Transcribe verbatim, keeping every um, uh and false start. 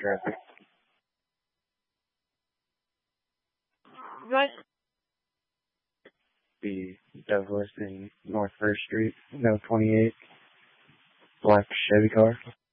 traffic. Right. The Douglas in North First Street, no twenty-eight, black Chevy car.